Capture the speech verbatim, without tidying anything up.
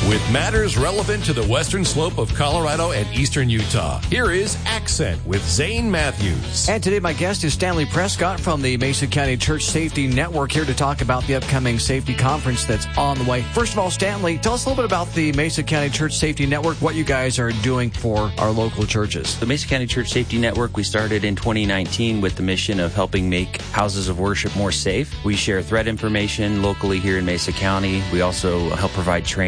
With matters relevant to the western slope of Colorado and eastern Utah, here is Accent with Zane Matthews. And today my guest is Stanley Prescott from the Mesa County Church Safety Network, here to talk about the upcoming safety conference that's on the way. First of all, Stanley, tell us a little bit about the Mesa County Church Safety Network, what you guys are doing for our local churches. The Mesa County Church Safety Network, we started in twenty nineteen with the mission of helping make houses of worship more safe. We share threat information locally here in Mesa County. We also help provide training